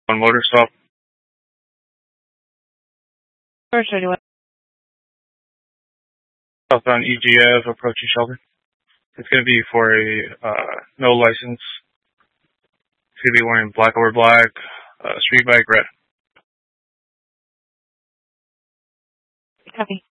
On motor stop. First 31. Southbound EGF approaching shelter. It's going to be for a no license. It's going to be wearing black over black, street bike red. Copy.